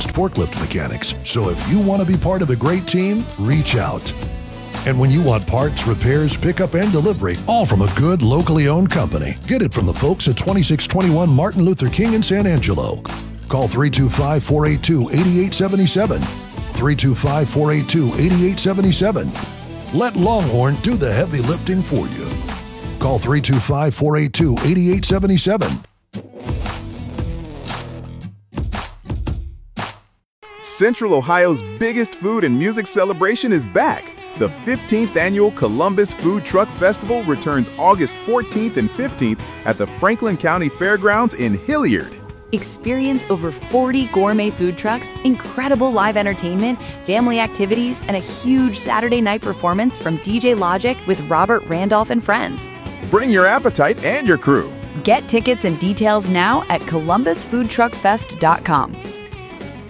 experienced forklift mechanics. So if you want to be part of a great team, reach out. And when you want parts, repairs, pickup, and delivery, all from a good, locally owned company, get it from the folks at 2621 Martin Luther King in San Angelo. Call 325-482-8877. 325-482-8877. Let Longhorn do the heavy lifting for you. Call 325-482-8877. Central Ohio's biggest food and music celebration is back. The 15th annual Columbus Food Truck Festival returns August 14th and 15th at the Franklin County Fairgrounds in Hilliard. Experience over 40 gourmet food trucks, incredible live entertainment, family activities, and a huge Saturday night performance from DJ Logic with Robert Randolph and friends. Bring your appetite and your crew. Get tickets and details now at columbusfoodtruckfest.com.